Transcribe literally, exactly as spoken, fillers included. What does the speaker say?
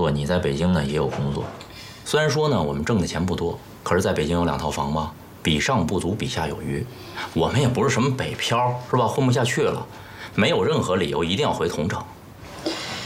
作，你在北京呢也有工作。虽然说呢我们挣的钱不多，可是在北京有两套房吧，比上不足，比下有余。我们也不是什么北漂，是吧？混不下去了，没有任何理由一定要回同城。